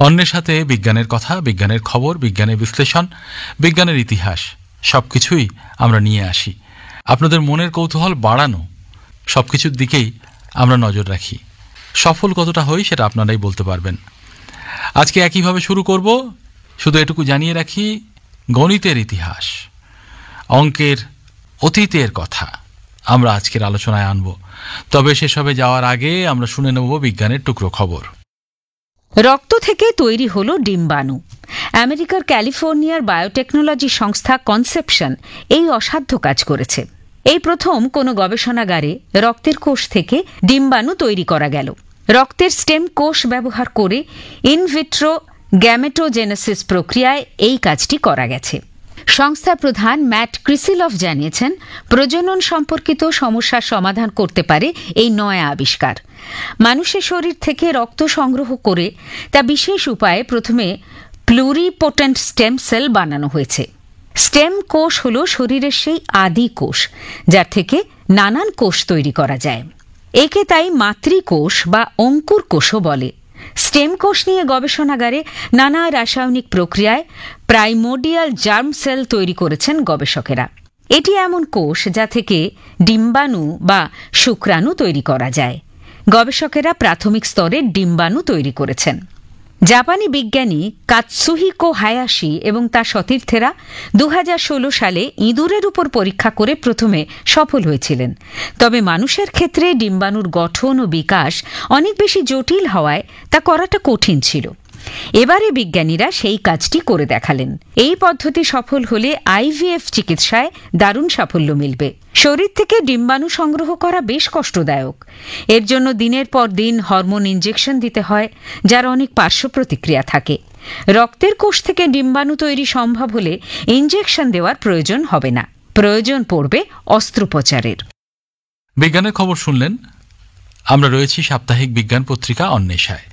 অন্যের সাথে বিজ্ঞানের কথা, বিজ্ঞানের খবর, বিজ্ঞানের বিশ্লেষণ, বিজ্ঞানের ইতিহাস সবকিছুই আমরা নিয়ে আসি। আপনাদের মনের কৌতূহল বাড়ানো সবকিছুর দিকেই আমরা নজর রাখি। সফল কতটা হই সেটা আপনারাই বলতে পারবেন। আজকে একইভাবে শুরু করব। শুধু এটুকু জানিয়ে রাখি, গণিতের ইতিহাস, অঙ্কের অতীতের কথা আমরা আজকের আলোচনায় আনব। তবে সেসবে যাওয়ার আগে আমরা শুনে নেব বিজ্ঞানের টুকরো খবর। রক্ত থেকে তৈরি হলো ডিম্বাণু। আমেরিকার ক্যালিফোর্নিয়ার বায়োটেকনোলজি সংস্থা কনসেপশন এই অসাধ্য কাজ করেছে। এই প্রথম কোনো গবেষণাগারে রক্তের কোষ থেকে ডিম্বাণু তৈরি করা গেল। রক্তের স্টেম কোষ ব্যবহার করে ইনভিট্রো গ্যামেটোজেনেসিস প্রক্রিয়ায় এই কাজটি করা গেছে। সংস্থার প্রধান ম্যাট ক্রিসিলফ জানিয়েছেন, প্রজনন সম্পর্কিত সমস্যার সমাধান করতে পারে এই নয়া আবিষ্কার। মানুষের শরীর থেকে রক্ত সংগ্রহ করে তা বিশেষ উপায়ে প্রথমে প্লুরিপোটেন্ট স্টেম সেল বানানো হয়েছে। স্টেম কোষ হল শরীরের সেই আদি কোষ যার থেকে নানান কোষ তৈরি করা যায়। একে তাই মাতৃকোষ বা অঙ্কুর কোষও বলে। স্টেম কোষ নিয়ে গবেষণাগারে নানা রাসায়নিক প্রক্রিয়ায় প্রাইমোডিয়াল জার্ম সেল তৈরি করেছেন গবেষকেরা। এটি এমন কোষ যা থেকে ডিম্বাণু বা শুক্রাণু তৈরি করা যায়। গবেষকেরা প্রাথমিক স্তরে ডিম্বাণু তৈরি করেছেন। জাপানি বিজ্ঞানী কাতসুহিকো হায়াশি এবং তার সতীর্থেরা 2016 সালে ইঁদুরের উপর পরীক্ষা করে প্রথমে সফল হয়েছিলেন। তবে মানুষের ক্ষেত্রে ডিম্বাণুর গঠন ও বিকাশ অনেক বেশি জটিল হওয়ায় তা করাটা কঠিন ছিল। এবারে বিজ্ঞানীরা সেই কাজটি করে দেখালেন। এই পদ্ধতি সফল হলে আইভিএফ চিকিৎসায় দারুণ সাফল্য মিলবে। শরীর থেকে ডিম্বাণু সংগ্রহ করা বেশ কষ্টদায়ক। এর জন্য দিনের পর দিন হরমোন ইনজেকশন দিতে হয়, যার অনেক পার্শ্ব প্রতিক্রিয়া থাকে। রক্তের কোষ থেকে ডিম্বাণু তৈরি সম্ভব হলে ইনজেকশন দেওয়ার প্রয়োজন হবে না, প্রয়োজন পড়বে অস্ত্রোপচারের। বিজ্ঞানের খবর শুনলেন। আমরা রয়েছি সাপ্তাহিক বিজ্ঞান পত্রিকা অন্বেষায়।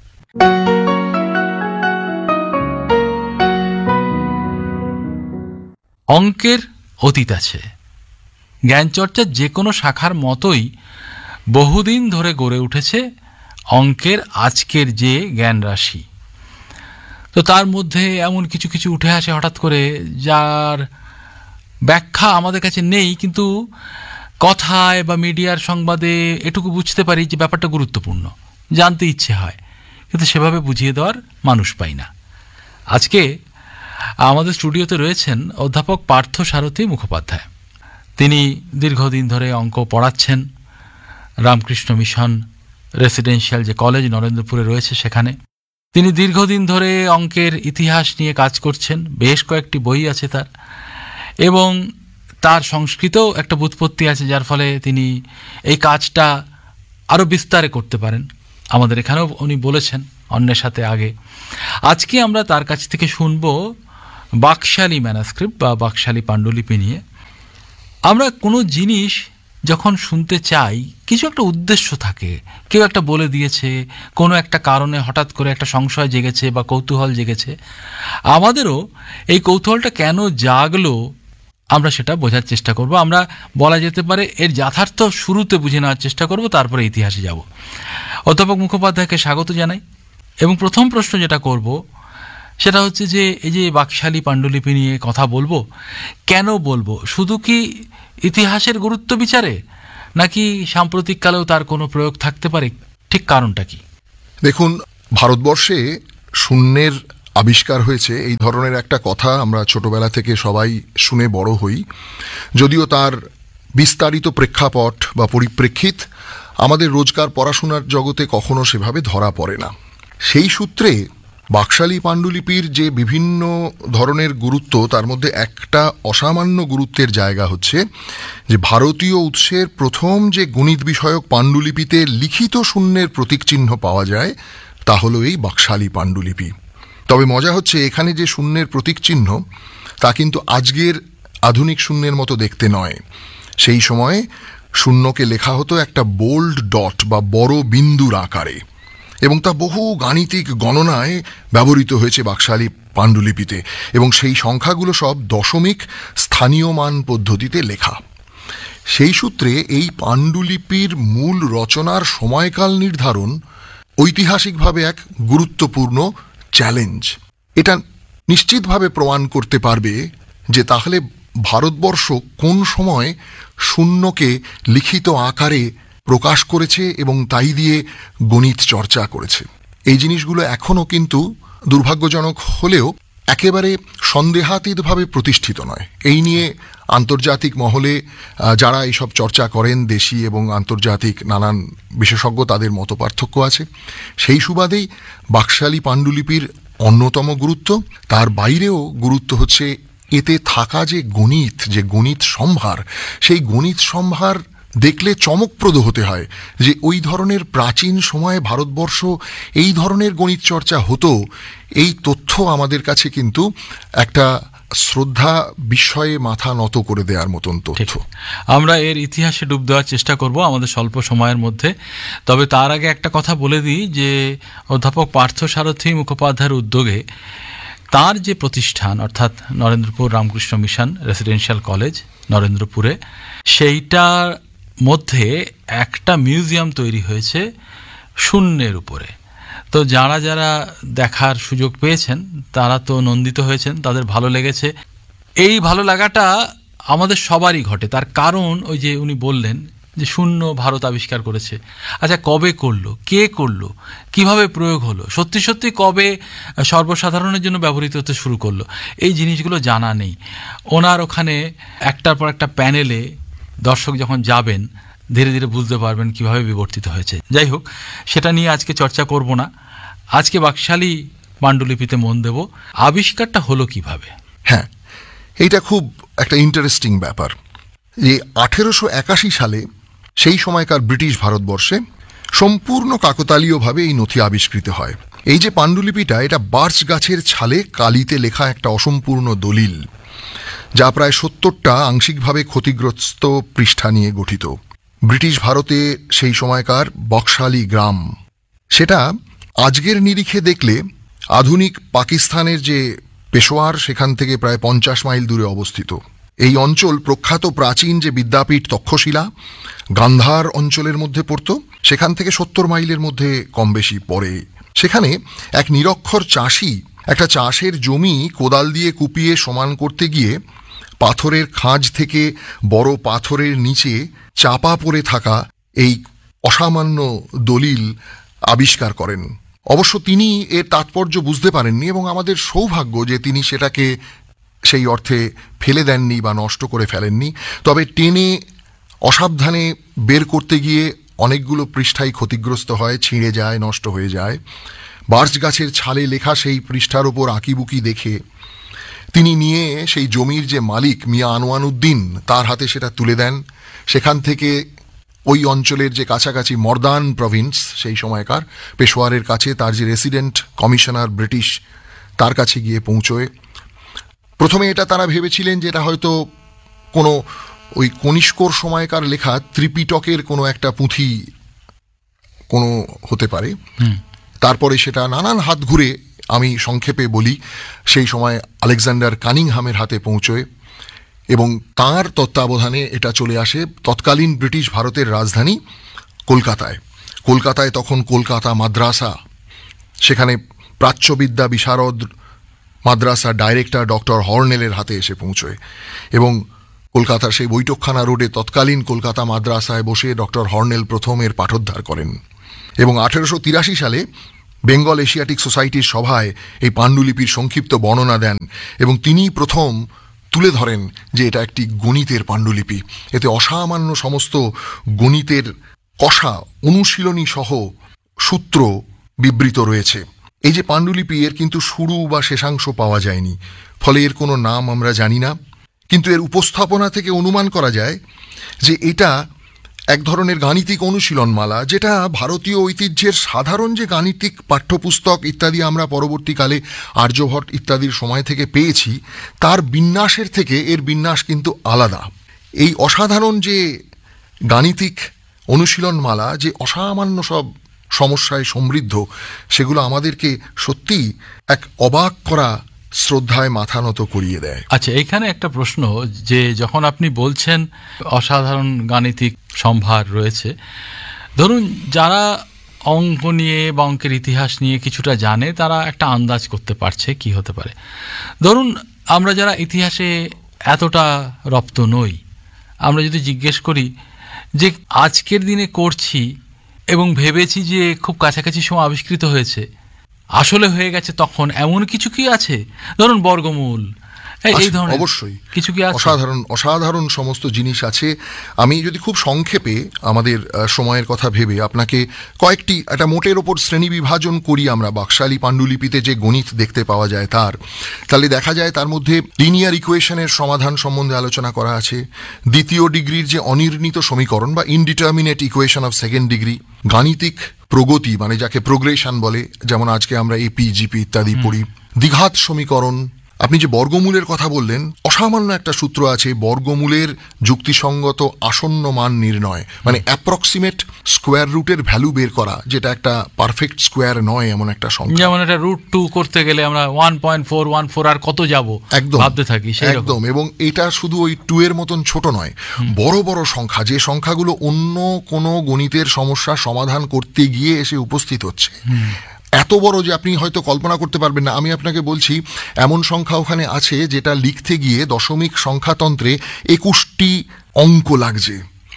অঙ্কের অতীত আছে। জ্ঞানচর্চার যে কোনো শাখার মতোই বহুদিন ধরে গড়ে উঠেছে অঙ্কের আজকের যে জ্ঞান রাশি। তো তার মধ্যে এমন কিছু কিছু উঠে আসে হঠাৎ করে, যার ব্যাখ্যা আমাদের কাছে নেই, কিন্তু কথায় বা মিডিয়ার সংবাদে এটুকু বুঝতে পারি যে ব্যাপারটা গুরুত্বপূর্ণ, জানতে ইচ্ছে হয়, কিন্তু সেভাবে বুঝিয়ে দেওয়ার মানুষ পাই না। আজকে আমাদের স্টুডিওতে রয়েছেন অধ্যাপক পার্থ সারথী মুখোপাধ্যায়। তিনি দীর্ঘদিন ধরে অঙ্ক পড়াচ্ছেন রামকৃষ্ণ মিশন রেসিডেন্সিয়াল যে কলেজ নরেন্দ্রপুরে রয়েছে সেখানে। তিনি দীর্ঘদিন ধরে অঙ্কের ইতিহাস নিয়ে কাজ করছেন, বেশ কয়েকটি বই আছে তার, এবং তার সংস্কৃতেও একটা ব্যুৎপত্তি আছে, যার ফলে তিনি এই কাজটা আরও বিস্তারে করতে পারেন। আমাদের এখানেও উনি বলেছেন অন্যের সাথে আগে। আজকে আমরা তার কাছ থেকে শুনব বাকশালী ম্যানাস্ক্রিপ্ট বা বাকশালী পাণ্ডুলিপি নিয়ে। আমরা কোনো জিনিস যখন শুনতে চাই, কিছু একটা উদ্দেশ্য থাকে। কেউ একটা বলে দিয়েছে, কোনো একটা কারণে হঠাৎ করে একটা সংশয় জেগেছে বা কৌতূহল জেগেছে। আমাদেরও এই কৌতূহলটা কেন জাগলো আমরা সেটা বোঝার চেষ্টা করব। আমরা বলা যেতে পারে এর যথার্থ শুরুতে বুঝে নেওয়ার চেষ্টা করব, তারপরে ইতিহাসে যাব। অধ্যাপক মুখোপাধ্যায়কে স্বাগত জানাই। এবং প্রথম প্রশ্ন যেটা করব সেটা হচ্ছে যে এই যে বাকশালী পাণ্ডুলিপি নিয়ে কথা বলবো, কেন বলবো? শুধু কি ইতিহাসের গুরুত্ব বিচারে, নাকি সাম্প্রতিককালেও তার কোনো প্রয়োগ থাকতে পারে? ঠিক কারণটা কি? দেখুন, ভারতবর্ষে শূন্যের আবিষ্কার হয়েছে এই ধরনের একটা কথা আমরা ছোটবেলা থেকে সবাই শুনে বড় হই, যদিও তার বিস্তারিত প্রেক্ষাপট বা পরিপ্রেক্ষিত আমাদের রোজকার পড়াশোনার জগতে কখনো সেভাবে ধরা পড়ে না। সেই সূত্রে বাকশালী পাণ্ডুলিপির যে বিভিন্ন ধরনের গুরুত্ব, তার মধ্যে একটা অসামান্য গুরুত্বের জায়গা হচ্ছে যে ভারতীয় উৎসের প্রথম যে গণিত বিষয়ক পাণ্ডুলিপিতে লিখিত শূন্যের প্রতীক চিহ্ন পাওয়া যায় তা হলো এই বাকশালী পাণ্ডুলিপি। তবে মজা হচ্ছে, এখানে যে শূন্যের প্রতীক চিহ্ন তা কিন্তু আজকের আধুনিক শূন্যের মতো দেখতে নয়। সেই সময়ে শূন্যকে লেখা হতো একটা বোল্ড ডট বা বড় বিন্দুর আকারে, এবং তা বহু গাণিতিক গণনায় ব্যবহৃত হয়েছে বাকশালী পাণ্ডুলিপিতে, এবং সেই সংখ্যাগুলো সব দশমিক স্থানীয় মান পদ্ধতিতে লেখা। সেই সূত্রে এই পাণ্ডুলিপির মূল রচনার সময়কাল নির্ধারণ ঐতিহাসিকভাবে এক গুরুত্বপূর্ণ চ্যালেঞ্জ, এটা নিশ্চিতভাবে প্রমাণ করতে পারবে যে তাহলে ভারতবর্ষ কোন সময় শূন্যকে লিখিত আকারে প্রকাশ করেছে এবং তাই দিয়ে গণিত চর্চা করেছে। এই জিনিসগুলো এখনও কিন্তু দুর্ভাগ্যজনক হলেও একেবারে সন্দেহাতীতভাবে প্রতিষ্ঠিত নয়। এই নিয়ে আন্তর্জাতিক মহলে যারা এইসব চর্চা করেন, দেশি এবং আন্তর্জাতিক নানান বিশেষজ্ঞ, তাদের মতপার্থক্য আছে। সেই সুবাদেই বাকশালী পাণ্ডুলিপির অন্যতম গুরুত্ব, তার বাইরেও গুরুত্ব হচ্ছে এতে থাকা যে গণিত সম্ভার, সেই গণিত সম্ভার দেখলে চমকপ্রদ হতে হয় যে ওই ধরনের প্রাচীন সময়ে ভারতবর্ষ এই ধরনের গণিত চর্চা হতো, এই তথ্য আমাদের কাছে কিন্তু একটা শ্রদ্ধা বিস্ময়ে মাথা নত করে দেওয়ার মতন তথ্য। আমরা এর ইতিহাসে ডুব দেওয়ার চেষ্টা করব আমাদের স্বল্প সময়ের মধ্যে। তবে তার আগে একটা কথা বলে দিই যে অধ্যাপক পার্থসারথী মুখোপাধ্যায়ের উদ্যোগে তার যে প্রতিষ্ঠান, অর্থাৎ Narendrapur Ramakrishna mission residential college নরেন্দ্রপুরে, সেইটার মধ্যে একটা মিউজিয়াম তৈরি হয়েছে শূন্যের উপরে। তো যারা যারা দেখার সুযোগ পেয়েছেন তারা তো নন্দিত হয়েছেন, তাদের ভালো লেগেছে। এই ভালো লাগাটা আমাদের সবারই ঘটে। তার কারণ ওই যে উনি বললেন যে শূন্য ভারত আবিষ্কার করেছে। আচ্ছা, কবে করলো, কে করলো, কিভাবে প্রয়োগ হলো, সত্যি সত্যি কবে সর্বসাধারণের জন্য ব্যবহৃত হতে শুরু করলো, এই জিনিসগুলো জানা নেই। ওনার ওখানে একটার পর একটা প্যানেলে দর্শক যখন যাবেন ধীরে ধীরে বুঝতে পারবেন কিভাবে বিবর্তিত হয়েছে। যাই হোক, সেটা নিয়ে আজকে চর্চা করব না। আজকে বাকশালী পাণ্ডুলিপিতে মন দেব। আবিষ্কারটা হলো কিভাবে? হ্যাঁ, এইটা খুব একটা ইন্টারেস্টিং ব্যাপার যে 1881 সালে সেই সময়কার ব্রিটিশ ভারতবর্ষে সম্পূর্ণ কাকতালীয়ভাবে এই নথি আবিষ্কৃত হয়। এই যে পাণ্ডুলিপিটা, এটা বার্চ গাছের ছালে কালিতে লেখা একটা অসম্পূর্ণ দলিল, যা প্রায় 70টা আংশিকভাবে ক্ষতিগ্রস্ত পৃষ্ঠা নিয়ে গঠিত। ব্রিটিশ ভারতে সেই সময়কার বকশালী গ্রাম, সেটা আজকের নিরিখে দেখলে আধুনিক পাকিস্তানের যে পেশোয়ার, সেখান থেকে প্রায় 50 মাইল দূরে অবস্থিত। এই অঞ্চল প্রখ্যাত প্রাচীন যে বিদ্যাপীঠ তক্ষশিলা, গান্ধার অঞ্চলের মধ্যে পড়ত, সেখান থেকে 70 মাইলের মধ্যে কম বেশি পড়ে। সেখানে এক নিরক্ষর চাষি একটা চাষের জমি কোদাল দিয়ে কুপিয়ে সমান করতে গিয়ে পাথরের খাঁজ থেকে বড় পাথরের নিচে চাপা পড়ে থাকা এই অসামান্য দলিল আবিষ্কার করেন। অবশ্য তিনি এর তাৎপর্য বুঝতে পারেননি এবং আমাদের সৌভাগ্য যে তিনি সেটাকে সেই অর্থে ফেলে দেননি বা নষ্ট করে ফেলেননি। তবে টেনে অসাবধানে বের করতে গিয়ে অনেকগুলো পৃষ্ঠাই ক্ষতিগ্রস্ত হয়, ছিঁড়ে যায়, নষ্ট হয়ে যায়। বার্চ গাছের ছালে লেখা সেই পৃষ্ঠার ওপর আঁকিবুকি দেখে তিনি নিয়ে সেই জমির যে মালিক মিয়া আনোয়ার উদ্দিন, তার হাতে সেটা তুলে দেন। সেখান থেকে ওই অঞ্চলের যে কাছাকাছি মর্দান প্রভিন্স, সেই সময়কার পেশোয়ারের কাছে তার যে রেসিডেন্ট কমিশনার ব্রিটিশ, তার কাছে গিয়ে পৌঁছয়। প্রথমে এটা তারা ভেবেছিলেন যে এটা হয়তো কোনো ওই কনিষ্কর সময়কার লেখা ত্রিপিটকের কোনো একটা পুঁথি কোনো হতে পারে। তারপরে সেটা নানান হাত ঘুরে, আমি সংক্ষেপে বলি, সেই সময় আলেকজান্ডার কানিংহামের হাতে পৌঁছয় এবং তার তত্ত্বাবধানে এটা চলে আসে তৎকালীন ব্রিটিশ ভারতের রাজধানী কলকাতায়। কলকাতায় তখন কলকাতা মাদ্রাসা, সেখানে প্রাচ্যবিদ্যা বিশারদ মাদ্রাসা ডাইরেক্টর ডক্টর হর্নেলের হাতে এসে পৌঁছয় এবং কলকাতার সেই বৈঠকখানা রোডে তৎকালীন কলকাতা মাদ্রাসায় বসে ডক্টর হর্নেল প্রথম এর পাঠোদ্ধার করেন এবং 1883 সালে বেঙ্গল এশিয়াটিক সোসাইটির সভায় এই পাণ্ডুলিপির সংক্ষিপ্ত বর্ণনা দেন এবং তিনিই প্রথম তুলে ধরেন যে এটা একটি গণিতের পাণ্ডুলিপি। এতে অসামান্য সমস্ত গণিতের কষা অনুশীলনী সহ সূত্র বিবৃত রয়েছে। এই যে পাণ্ডুলিপি, এর কিন্তু শুরু বা শেষাংশ পাওয়া যায়নি, ফলে এর কোনো নাম আমরা জানি না। কিন্তু এর উপস্থাপনা থেকে অনুমান করা যায় যে এটা এক ধরনের গাণিতিক অনুশীলনমালা, যেটা ভারতীয় ঐতিহ্যের সাধারণ যে গাণিতিক পাঠ্যপুস্তক ইত্যাদি আমরা পরবর্তীকালে আর্যভট্ট ইত্যাদির সময় থেকে পেয়েছি, তার বিন্যাসের থেকে এর বিন্যাস কিন্তু আলাদা। এই অসাধারণ যে গাণিতিক অনুশীলনমালা, যে অসামান্য সব সমস্যায় সমৃদ্ধ, সেগুলো আমাদেরকে সত্যিই এক অবাক করা শ্রদ্ধায় মাথা নত করিয়ে দেয়। আচ্ছা, এখানে একটা প্রশ্ন, যে যখন আপনি বলছেন অসাধারণ গাণিতিক সম্ভার রয়েছে, ধরুন যারা অঙ্ক নিয়ে বা অঙ্কের ইতিহাস নিয়ে কিছুটা জানে তারা একটা আন্দাজ করতে পারছে কি হতে পারে। ধরুন আমরা যারা ইতিহাসে এতটা রপ্ত নই, আমরা যদি জিজ্ঞেস করি যে আজকের দিনে করছি এবং ভেবেছি যে খুব কাছাকাছি সময় আবিষ্কৃত হয়েছে, আসলে হয়ে গেছে তখন এমন কিছু কি আছে? ধরুন বর্গমূল, এই ধরনের অবশ্যই কিছু কি আছে? অসাধারণ সমস্ত জিনিস আছে। আমি যদি খুব সংক্ষেপে আমাদের সময়ের কথা ভেবে আপনাকে কয়েকটি একটা মোটের ওপর শ্রেণী বিভাজন করি আমরা বাকশালী পাণ্ডুলিপিতে যে গণিত দেখতে পাওয়া যায় তাহলে দেখা যায় তার মধ্যে লিনিয়ার ইকুয়েশনের সমাধান সম্বন্ধে আলোচনা করা আছে, দ্বিতীয় ডিগ্রির যে অনির্ণীত সমীকরণ বা indeterminate equation of second degree, গাণিতিক প্রগতি মানে যাকে প্রোগ্রেশন বলে, যেমন আজকে আমরা এপি জিপি ইত্যাদি পড়ি, দ্বিঘাত সমীকরণ। আপনি যে বর্গমূলের কথা বললেন, অসামান্য একটা সূত্র আছে বর্গমূলের যুক্তিসঙ্গত আসন্ন মান নির্ণয়, মানে অ্যাপ্রক্সিমেট স্কোয়ার রুটের ভ্যালু বের করা, যেটা একটা পারফেক্ট স্কোয়ার নয় এমন একটা সংখ্যা। যেমন একটা √2 করতে গেলে আমরা 1.414 আর কত যাব একদম ভাবতে থাকি, একদম। এবং এটা শুধু ওই 2 এর মতন ছোট নয়, বড় বড় সংখ্যা, যে সংখ্যাগুলো অন্য কোনো গণিতের সমস্যা সমাধান করতে গিয়ে এসে উপস্থিত হচ্ছে, এত বড় যে আপনি হয়তো কল্পনা করতে পারবেন না। আমি আপনাকে বলছি এমন সংখ্যা ওখানে আছে যেটা লিখতে গিয়ে দশমিক সংখ্যাতন্ত্রে 21টি অঙ্ক লাগছে,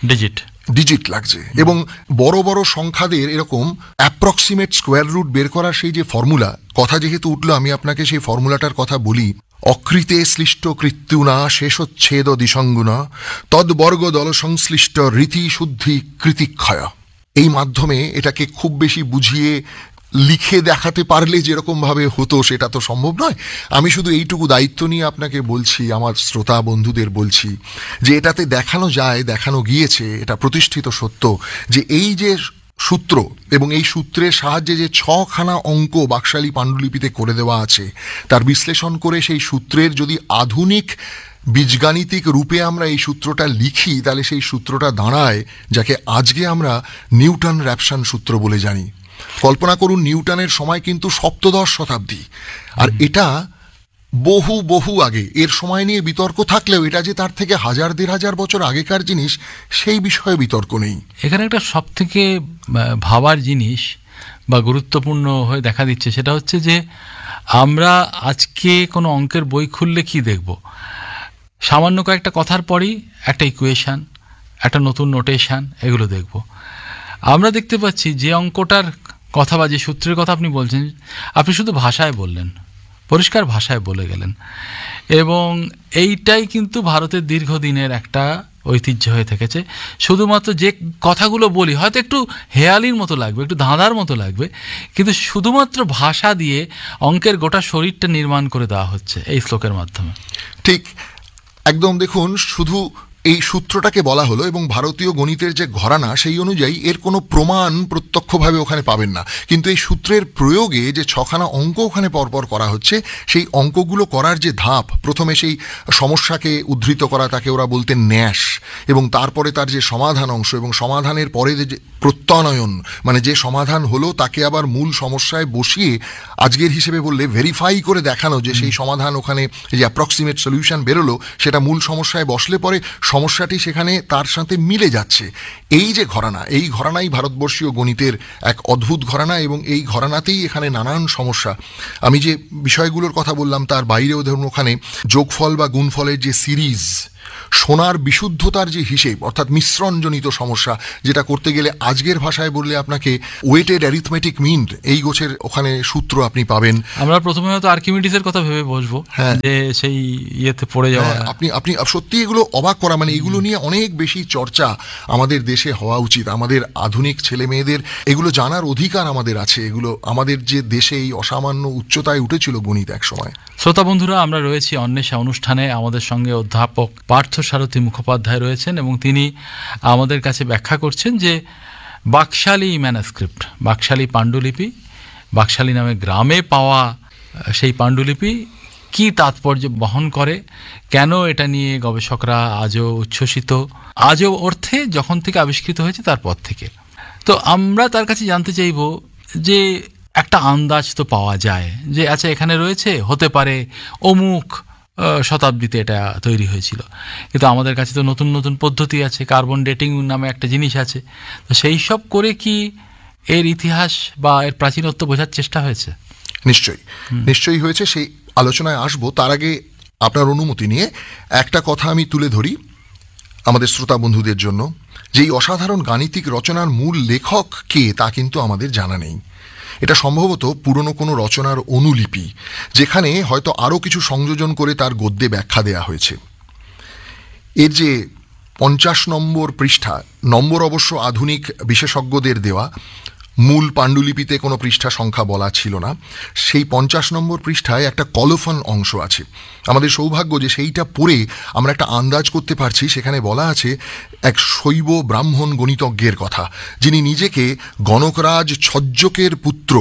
ডিজিট লাগছে। এবং বড় বড় সংখ্যাদের এরকম অ্যাপ্রক্সিমেট স্কোয়ার রুট বের করার সেই যে ফর্মুলা কথা যেহেতু উঠলো, আমি আপনাকে সেই ফর্মুলাটার কথা বলি। অকৃতে শ্লিষ্ট কৃত্যুনা শেষচ্ছেদ দিশঙ্গুনা তদ্বর্গ দল সংশ্লিষ্ট রীতি শুদ্ধি কৃতিক্ষয়। এই মাধ্যমে এটাকে খুব বেশি বুঝিয়ে লিখে দেখাতে পারলে যেরকম ভাবে হতো সেটা তো সম্ভব নয়। আমি শুধু এইটুকু দায়িত্ব নিয়ে আপনাকে বলছি, আমার শ্রোতা বন্ধুদের বলছি যে এটাতে দেখানো যায়, দেখানো গিয়েছে, এটা প্রতিষ্ঠিত সত্য যে এই যে সূত্র এবং এই সূত্রের সাহায্যে যে 6খানা অঙ্ক বাকশালী পাণ্ডুলিপিতে করে দেওয়া আছে, তার বিশ্লেষণ করে সেই সূত্রের যদি আধুনিক বীজগাণিতিক রূপে আমরা এই সূত্রটা লিখি, তাহলে সেই সূত্রটা দাঁড়ায় যাকে আজকে আমরা নিউটন র্যাপসন সূত্র বলে জানি। কল্পনা করুন নিউটনের সময় কিন্তু সপ্তদশ শতাব্দী, আর এটা বহু বহু আগে। এর সময় নিয়ে বিতর্ক থাকলেও এটা যে তার থেকে 1000-1500 বছর আগেকার জিনিস সেই বিষয়ে বিতর্ক নেই। এখানে একটা সব থেকে ভাবার জিনিস বা গুরুত্বপূর্ণ হয়ে দেখা দিচ্ছে, সেটা হচ্ছে যে আমরা আজকে কোনো অঙ্কের বই খুললে কি দেখব? সামান্য কয়েকটা কথার পরই একটা ইকুয়েশন, একটা নতুন নোটেশন, এগুলো দেখব। আমরা দেখতে পাচ্ছি যে অঙ্কটার কথা বা যে সূত্রের কথা আপনি বলছেন, আপনি শুধু ভাষায় বললেন, পরিষ্কার ভাষায় বলে গেলেন। এবং এইটাই কিন্তু ভারতের দীর্ঘদিনের একটা ঐতিহ্য হয়ে থেকেছে। শুধুমাত্র যে কথাগুলো বলি হয়তো একটু হেয়ালির মতো লাগবে, একটু ধাঁধার মতো লাগবে, কিন্তু শুধুমাত্র ভাষা দিয়ে অঙ্কের গোটা শরীরটা নির্মাণ করে দেওয়া হচ্ছে এই শ্লোকের মাধ্যমে। ঠিক একদম। দেখুন, শুধু এই সূত্রটাকে বলা হলো এবং ভারতীয় গণিতের যে ঘরানা সেই অনুযায়ী এর কোনো প্রমাণ প্রত্যক্ষভাবে ওখানে পাবেন না, কিন্তু এই সূত্রের প্রয়োগে যে 6খানা অঙ্ক ওখানে পরপর করা হচ্ছে, সেই অঙ্কগুলো করার যে ধাপ, প্রথমে সেই সমস্যাকে উদ্ধৃত করা, তাকে ওরা বলতেন ন্যাস, এবং তারপরে তার যে সমাধান অংশ, এবং সমাধানের পরে যে প্রত্যয়ন, মানে যে সমাধান হলো তাকে আবার মূল সমস্যায় বসিয়ে আজকের হিসেবে বললে ভেরিফাই করে দেখানো যে সেই সমাধান ওখানে যে অ্যাপ্রক্সিমেট সলিউশন বেরোলো সেটা মূল সমস্যায় বসলে পরে সমস্যাটি সেখানে তার সাথে মিলে যাচ্ছে। এই যে ঘরানা, এই ঘরানাই ভারতবর্ষীয় গণিতের এক অদ্ভুত ঘরানা, এবং এই ঘরানাতেই এখানে নানান সমস্যা। আমি যে বিষয়গুলোর কথা বললাম তার বাইরেও ধরুন ওখানে যোগফল বা গুণফলের যে সিরিজ, সোনার বিশুদ্ধতার যে হিসেব অর্থাৎ মিশ্রণজনিত সমস্যা, যেটা করতে গেলে আজকের ভাষায় বললে আপনাকে ওয়েটেড অ্যারিথমেটিক মিন, এই গোছের ওখানে সূত্র আপনি পাবেন। আমরা প্রথমে হয়তো আর্কিমিডিসের কথা ভেবে বসবো, যে সেই ইয়েতে পড়ে যাওয়া। আপনি সত্যি এগুলো অবাক করা, মানে এগুলো নিয়ে অনেক বেশি চর্চা আমাদের দেশে হওয়া উচিত। আমাদের আধুনিক ছেলে মেয়েদের এগুলো জানার অধিকার আমাদের আছে। এগুলো আমাদের যে দেশে এই অসামান্য উচ্চতায় উঠেছিল গণিত এক সময়। শ্রোতা বন্ধুরা, আমরা রয়েছি অন্বেষা অনুষ্ঠানে। আমাদের সঙ্গে অধ্যাপক পার্থসারথী মুখোপাধ্যায় রয়েছেন এবং তিনি আমাদের কাছে ব্যাখ্যা করছেন যে বাকশালী ম্যানাস্ক্রিপ্ট, বাকশালী পাণ্ডুলিপি, বাকশালী নামে গ্রামে পাওয়া সেই পাণ্ডুলিপি কি তাৎপর্য বহন করে, কেন এটা নিয়ে গবেষকরা আজও উচ্ছ্বসিত, আজও অর্থে যখন থেকে আবিষ্কৃত হয়েছে তারপর থেকে। তো আমরা তার কাছে জানতে চাইব যে একটা আন্দাজ তো পাওয়া যায় যে আচ্ছা এখানে রয়েছে, হতে পারে অমুক শতাব্দীতে এটা তৈরি হয়েছিল, কিন্তু আমাদের কাছে তো নতুন নতুন পদ্ধতি আছে, কার্বন ডেটিং নামে একটা জিনিস আছে। তো সেই সব করে কি এর ইতিহাস বা এর প্রাচীনত্ব বোঝার চেষ্টা হয়েছে? নিশ্চয়ই হয়েছে, সেই আলোচনায় আসবো। তার আগে আপনার অনুমতি নিয়ে একটা কথা আমি তুলে ধরি আমাদের শ্রোতা বন্ধুদের জন্য, যে এই অসাধারণ গাণিতিক রচনার মূল লেখক কে তা কিন্তু আমাদের জানা নেই। এটা সম্ভবত পুরনো কোনো রচনার অনুলিপি, যেখানে হয়তো আরও কিছু সংযোজন করে তার গদ্যে ব্যাখ্যা দেয়া হয়েছে। এর যে 50 নম্বর পৃষ্ঠা, নম্বর অবশ্য আধুনিক বিশেষজ্ঞদের দেওয়া, মূল পাণ্ডুলিপিতে কোনো পৃষ্ঠা সংখ্যা বলা ছিল না, সেই 50 নম্বর পৃষ্ঠায় একটা কলোফন অংশ আছে। আমাদের সৌভাগ্য যে সেইটা পড়ে আমরা একটা আন্দাজ করতে পারছি। সেখানে বলা আছে এক শৈব ব্রাহ্মণ গণিতজ্ঞের কথা, যিনি নিজেকে গণকরাজ ছজ্জকের পুত্র,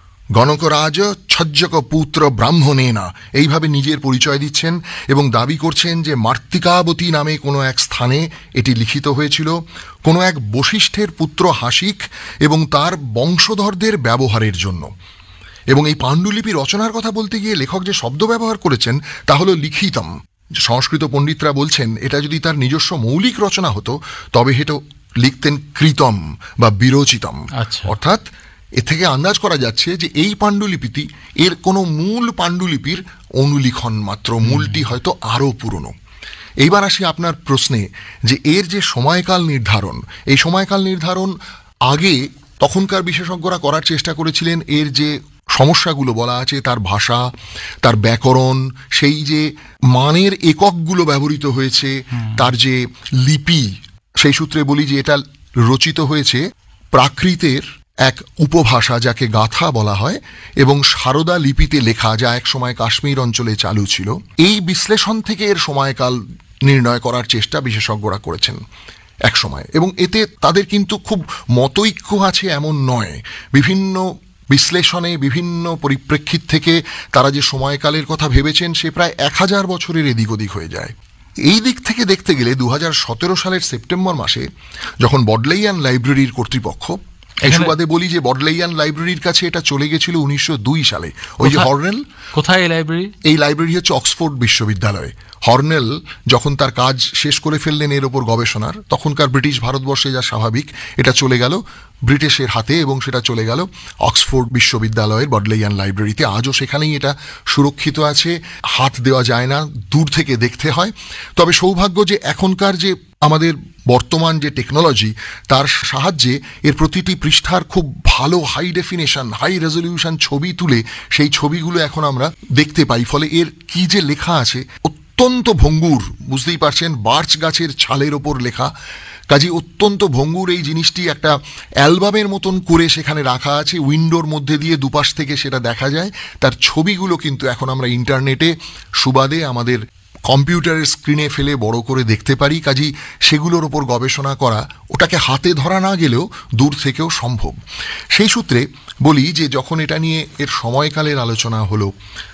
গণকরাজ ছজ্জক পুত্র ব্রাহ্মণেনা, এইভাবে নিজের পরিচয় দিচ্ছেন এবং দাবি করছেন যে মার্তিকাবতী নামে কোনো এক স্থানে এটি লিখিত হয়েছিল কোনো এক বশিষ্ঠের পুত্র হাসিক এবং তার বংশধরদের ব্যবহারের জন্য। এবং এই পাণ্ডুলিপি রচনার কথা বলতে গিয়ে লেখক যে শব্দ ব্যবহার করেছেন তা হলো লিখিতম। সংস্কৃত পণ্ডিতরা বলছেন এটা যদি তার নিজস্ব মৌলিক রচনা হতো তবে এটা লিখতেন কৃতম বা বিরচিতম। অর্থাৎ এ থেকে আন্দাজ করা যাচ্ছে যে এই পাণ্ডুলিপিটি এর কোনো মূল পাণ্ডুলিপির অনুলিখন মাত্র, মূলটি হয়তো আরও পুরনো। এইবার আসি আপনার প্রশ্নে, যে এর যে সময়কাল নির্ধারণ, এই সময়কাল নির্ধারণ আগে তখনকার বিশেষজ্ঞরা করার চেষ্টা করেছিলেন এর যে সমস্যাগুলো বলা আছে, তার ভাষা, তার ব্যাকরণ, সেই যে মানের এককগুলো ব্যবহৃত হয়েছে, তার যে লিপি, সেই সূত্রে বলি যে এটা রচিত হয়েছে প্রাকৃতের এক উপভাষা যাকে গাথা বলা হয় এবং সারদা লিপিতে লেখা, যা এক সময় কাশ্মীর অঞ্চলে চালু ছিল। এই বিশ্লেষণ থেকে এর সময়কাল নির্ণয় করার চেষ্টা বিশেষজ্ঞরা করেছেন এক সময়, এবং এতে তাদের কিন্তু খুব মতৈক্য আছে এমন নয়। বিভিন্ন বিশ্লেষণে বিভিন্ন পরিপ্রেক্ষিত থেকে তারা যে সময়কালের কথা ভেবেছেন সে প্রায় 1000 বছরের এদিক ওদিক হয়ে যায়। এই দিক থেকে দেখতে গেলে 2017 সালের সেপ্টেম্বর মাসে যখন বডলেইয়ান লাইব্রেরির কর্তৃপক্ষ, এই সুবাদে বলি যে বডলেইয়ান লাইব্রেরির কাছে এটা চলে গেছিল 1902 সালে। ওই যে হর্নেল, কোথায় এই লাইব্রেরি? এই লাইব্রেরি হচ্ছে অক্সফোর্ড বিশ্ববিদ্যালয়ে। হর্নেল যখন তার কাজ শেষ করে ফেললেন এর ওপর গবেষণার, তখনকার ব্রিটিশ ভারতবর্ষে যা স্বাভাবিক, এটা চলে গেল ব্রিটিশের হাতে এবং সেটা চলে গেল অক্সফোর্ড বিশ্ববিদ্যালয়ের বডলেইয়ান লাইব্রেরিতে। আজও সেখানেই এটা সুরক্ষিত আছে, হাত দেওয়া যায় না, দূর থেকে দেখতে হয়। তবে সৌভাগ্য যে এখনকার যে আমাদের বর্তমান যে টেকনোলজি, তার সাহায্যে এর প্রতিটি পৃষ্ঠার খুব ভালো হাই ডেফিনেশন, হাই রেজলিউশন ছবি তুলে সেই ছবিগুলো এখন আমরা দেখতে পাই। ফলে এর কি যে লেখা আছে অত্যন্ত ভঙ্গুর, বুঝতেই পারছেন, বার্চ গাছের ছালের ওপর লেখা, কাজে অত্যন্ত ভঙ্গুর এই জিনিসটি একটা অ্যালবামের মতন করে সেখানে রাখা আছে। উইন্ডোর মধ্যে দিয়ে দুপাশ থেকে সেটা দেখা যায়। তার ছবিগুলো কিন্তু এখন আমরা ইন্টারনেটে সুবাদে আমাদের কম্পিউটারের স্ক্রিনে ফেলে বড় করে দেখতে পারি। কাজেই সেগুলোর ওপর গবেষণা করা, ওটাকে হাতে ধরা না গেলেও দূর থেকেও সম্ভব। সেই সূত্রে বলি যে যখন এটা নিয়ে এর সময়কালের আলোচনা হলো,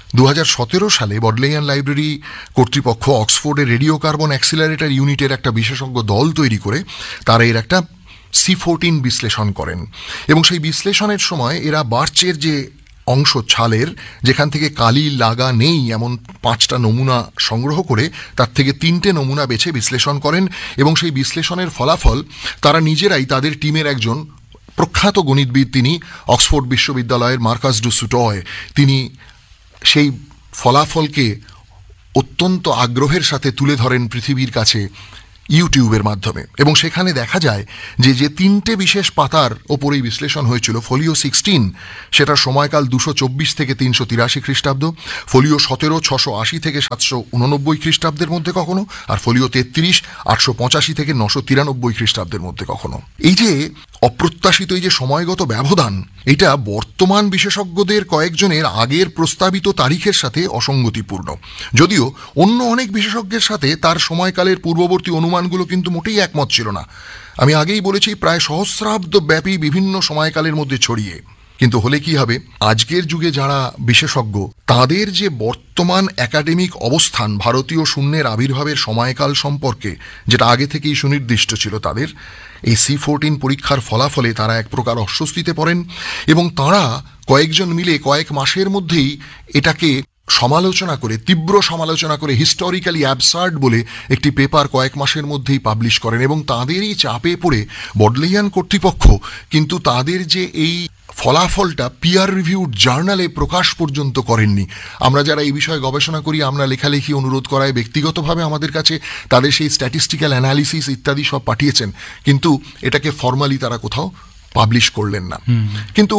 2017 সালে বডলেইয়ান লাইব্রেরি কর্তৃপক্ষ অক্সফোর্ডের রেডিও কার্বন অ্যাক্সিলারেটর ইউনিটের একটা বিশেষজ্ঞ দল তৈরি করে তারা এর একটা C14 বিশ্লেষণ করেন। এবং সেই বিশ্লেষণের সময় এরা বার্চের যে অংশ ছালের, যেখান থেকে কালি লাগা নেই এমন 5টা নমুনা সংগ্রহ করে তার থেকে 3টে নমুনা বেছে বিশ্লেষণ করেন। এবং সেই বিশ্লেষণের ফলাফল তারা নিজেরাই, তাদের টিমের একজন প্রখ্যাত গণিতবিদ, তিনি অক্সফোর্ড বিশ্ববিদ্যালয়ের মার্কাস ডু সুটয়, তিনি সেই ফলাফলকে অত্যন্ত আগ্রহের সাথে তুলে ধরেন পৃথিবীর কাছে ইউটিউবের মাধ্যমে। এবং সেখানে দেখা যায় যে 3টে বিশেষ পাতার ওপরেই বিশ্লেষণ হয়েছিল, ফোলিও 16 সেটার সময়কাল 224 থেকে 383 খ্রিস্টাব্দ, ফোলিও 17 680 থেকে 789 খ্রিস্টাব্দের মধ্যে কখনো, আর ফোলিও 33 885 থেকে 993 খ্রিস্টাব্দের মধ্যে কখনো। এই যে অপ্রত্যাশিত এই যে সময়গত ব্যবধান, এটা বর্তমান বিশেষজ্ঞদের কয়েকজনের আগের প্রস্তাবিত তারিখের সাথে অসঙ্গতিপূর্ণ। যদিও অন্য অনেক বিশেষজ্ঞের সাথে তার সময়কালের পূর্ববর্তী অনুমানগুলো কিন্তু মোটেই একমত ছিল না। আমি আগেই বলেছি, প্রায় সহস্রাব্দ ব্যাপী বিভিন্ন সময়কালের মধ্যে ছড়িয়ে। কিন্তু হলে কি হবে, আজকের যুগে যারা বিশেষজ্ঞ তাদের যে বর্তমান একাডেমিক অবস্থান ভারতীয় শূন্যের আবির্ভাবের সময়কাল সম্পর্কে, যেটা আগে থেকেই সুনির্দিষ্ট ছিল, তাদের এই C14 পরীক্ষার ফলাফলে তারা এক প্রকার অস্বস্তিতে পড়েন এবং তারা কয়েকজন মিলে কয়েক মাসের মধ্যেই এটাকে সমালোচনা করে, তীব্র সমালোচনা করে, হিস্টোরিক্যালি অ্যাবসার্ড বলে একটি পেপার কয়েক মাসের মধ্যেই পাবলিশ করেন, এবং তাঁদেরই চাপে পড়ে বডলেইয়ান কর্তৃপক্ষ কিন্তু তাদের যে এই ফলাফলটা পিয়ার রিভিউড জার্নালে প্রকাশ পর্যন্ত করেননি। আমরা যারা এই বিষয়ে গবেষণা করি, আমরা লেখালেখি অনুরোধ করায় ব্যক্তিগতভাবে আমাদের কাছে তাদের সেই স্ট্যাটিস্টিক্যাল অ্যানালিসিস ইত্যাদি সব পাঠিয়েছেন, কিন্তু এটাকে ফর্মালি তারা কোথাও পাবলিশ করলেন না। কিন্তু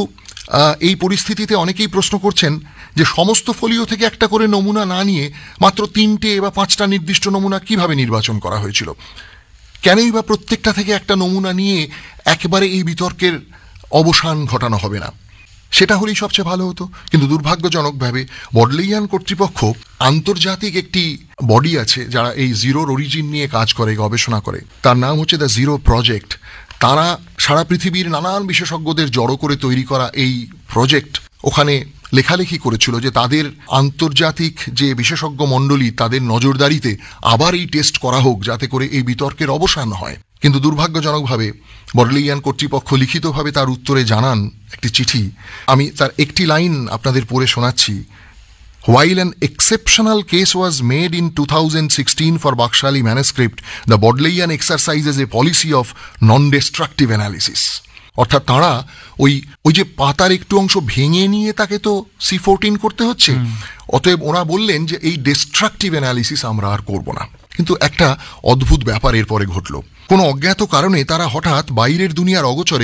এই পরিস্থিতিতে অনেকেই প্রশ্ন করছেন যে সমস্ত ফোলিও থেকে একটা করে নমুনা না নিয়ে মাত্র 3টে বা 5টা নির্দিষ্ট নমুনা কিভাবে নির্বাচন করা হয়েছিল? কেনই বা প্রত্যেকটা থেকে একটা নমুনা নিয়ে একেবারে এই বিতর্কের অবসান ঘটানো হবে না? সেটা হলেই সবচেয়ে ভালো হতো। কিন্তু দুর্ভাগ্যজনকভাবে বডলেইয়ান কর্তৃপক্ষ আন্তর্জাতিক একটি বডি আছে যারা এই জিরোর অরিজিন নিয়ে কাজ করে, গবেষণা করে, তার নাম হচ্ছে দ্য জিরো প্রজেক্ট। তারা সারা পৃথিবীর নানান বিশেষজ্ঞদের জড়ো করে তৈরি করা এই প্রজেক্ট ওখানে লেখালেখি করেছিল যে তাদের আন্তর্জাতিক যে বিশেষজ্ঞ মণ্ডলী তাদের নজরদারিতে আবার এই টেস্ট করা হোক যাতে করে এই বিতর্কের অবসান হয়। কিন্তু দুর্ভাগ্যজনকভাবে বডলেইয়ান কর্তৃপক্ষ লিখিতভাবে তার উত্তরে জানান একটি চিঠি, আমি তার একটি লাইন আপনাদের পড়ে শোনাচ্ছি। While an exceptional case was made in 2016 for Bakshali manuscript, the Bodleian exercises a policy of non-destructive analysis. অর্থাৎ তাঁরা ওই যে পাতার একটু অংশ ভেঙে নিয়ে তাকে তো C14 করতে হচ্ছে, অতএব ওরা বললেন যে এই ডিস্ট্রাকটিভ অ্যানালিসিস আমরা আর করব না। কিন্তু একটা অদ্ভুত ব্যাপার এরপরে ঘটল। কোনো অজ্ঞাত কারণে তারা হঠাৎ বাইরের দুনিয়ার অগোচরে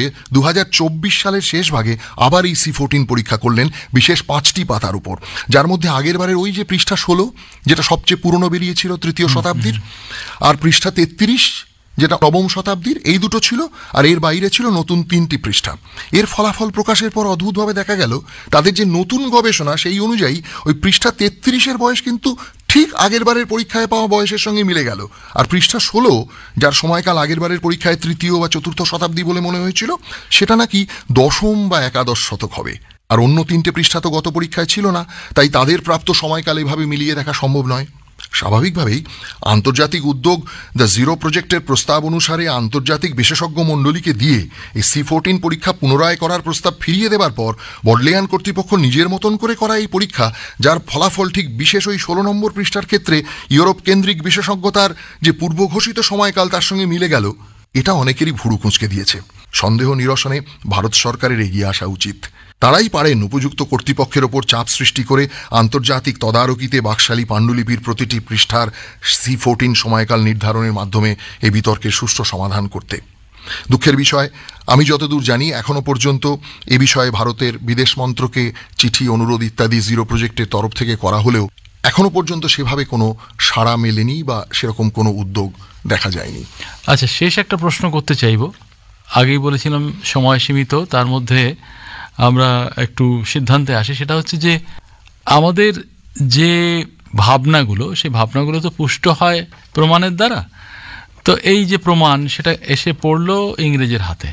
2024 সালের শেষ ভাগে আবার এই C14 পরীক্ষা করলেন বিশেষ 5টি পাতার উপর, যার মধ্যে আগের বারের ওই যে পৃষ্ঠা 16 যেটা সবচেয়ে পুরনো বেরিয়েছিল 3য় শতাব্দীর, আর পৃষ্ঠা 33 যেটা 9ম শতাব্দীর, এই দুটো ছিল, আর এর বাইরে ছিল নতুন 3টি পৃষ্ঠা। এর ফলাফল প্রকাশের পর অদ্ভুতভাবে দেখা গেল তাদের যে নতুন গবেষণা সেই অনুযায়ী ওই পৃষ্ঠা 33-এর বয়স কিন্তু ঠিক আগের বারের পরীক্ষায় পাওয়া বয়সের সঙ্গে মিলে গেল, আর পৃষ্ঠা 16 যার সময়কাল আগের বারের পরীক্ষায় 3য় বা 4র্থ শতাব্দী বলে মনে হয়েছিল সেটা নাকি 10ম বা 11শ শতক হবে। আর অন্য 3টে পৃষ্ঠা তো গত পরীক্ষায় ছিল না, তাই তাদের প্রাপ্ত সময়কাল এভাবে মিলিয়ে দেখা সম্ভব নয়। স্বাভাবিকভাবেই আন্তর্জাতিক উদ্যোগ দ্য জিরো প্রজেক্টের প্রস্তাব অনুসারে আন্তর্জাতিক বিশেষজ্ঞ মণ্ডলীকে দিয়ে এই C14 পরীক্ষা পুনরায় করার প্রস্তাব ফিরিয়ে দেবার পর বডলেইয়ান কর্তৃপক্ষ নিজের মতন করে করা এই পরীক্ষা, যার ফলাফল ঠিক বিশেষ ওই 16 নম্বর পৃষ্ঠার ক্ষেত্রে ইউরোপ কেন্দ্রিক বিশেষজ্ঞতার যে পূর্বঘোষিত সময়কাল তার সঙ্গে মিলে গেল, এটা অনেকেরই ভুরু কুঁচকে দিয়েছে। সন্দেহ নিরসনে ভারত সরকারের এগিয়ে আসা উচিত। তারাই পারেন উপযুক্ত কর্তৃপক্ষের ওপর চাপ সৃষ্টি করে আন্তর্জাতিক তদারকিতে বাকশালী পাণ্ডুলিপির প্রতিটি পৃষ্ঠার C14 সময়কাল নির্ধারণের মাধ্যমে এই বিতর্কের সুষ্ঠু সমাধান করতে। দুঃখের বিষয়, আমি যতদূর জানি এখনো পর্যন্ত এ বিষয়ে ভারতের বিদেশ মন্ত্রকে চিঠি, অনুরোধ ইত্যাদি জিরো প্রজেক্টের তরফ থেকে করা হলেও এখনো পর্যন্ত সেভাবে কোনো সাড়া মেলেনি বা সেরকম কোনো উদ্যোগ দেখা যায়নি। আচ্ছা, শেষ একটা প্রশ্ন করতে চাইব। আগেই বলেছিলাম সময় সীমিত, তার মধ্যে আমরা একটু সিদ্ধান্তে আসি। সেটা হচ্ছে যে আমাদের যে ভাবনাগুলো, সেই ভাবনাগুলো তো পুষ্ট হয় প্রমাণের দ্বারা। তো এই যে প্রমাণ, সেটা এসে পড়লো ইংরেজের হাতে,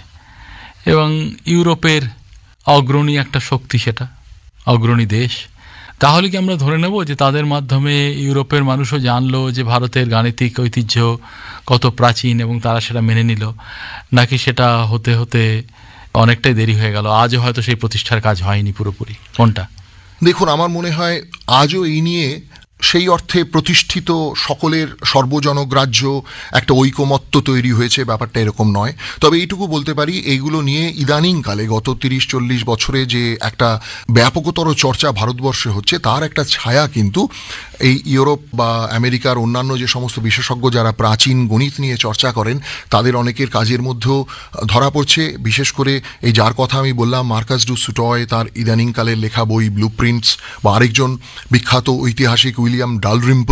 এবং ইউরোপের অগ্রণী একটা শক্তি, সেটা অগ্রণী দেশ। তাহলে কি আমরা ধরে নেব যে তাদের মাধ্যমে ইউরোপের মানুষও জানলো যে ভারতের গাণিতিক ঐতিহ্য কত প্রাচীন এবং তারা সেটা মেনে নিল? নাকি সেটা হতে হতে অনেকটাই দেরি হয়ে গেল, আজও হয়তো সেই প্রতিষ্ঠার কাজ হয়নি পুরোপুরি? কোনটা? দেখুন, আমার মনে হয় আজও এই নিয়ে সেই অর্থে প্রতিষ্ঠিত সকলের সর্বজনগ্রাহ্য একটা ঐকমত্য তৈরি হয়েছে, ব্যাপারটা এরকম নয়। তবে এইটুকু বলতে পারি, এইগুলো নিয়ে ইদানিংকালে গত 30-40 বছরে যে একটা ব্যাপকতর চর্চা ভারতবর্ষে হচ্ছে, তার একটা ছায়া কিন্তু এই ইউরোপ বা আমেরিকার অন্যান্য যে সমস্ত বিশেষজ্ঞ যারা প্রাচীন গণিত নিয়ে চর্চা করেন তাদের অনেকের কাজের মধ্যেও ধরা পড়ছে। বিশেষ করে এই যার কথা আমি বললাম, মার্কাস ডু সুটয়, তার ইদানিংকালের লেখা বই ব্লু প্রিন্টস, বা আরেকজন বিখ্যাত ঐতিহাসিক উইলিয়াম ডালরিম্পল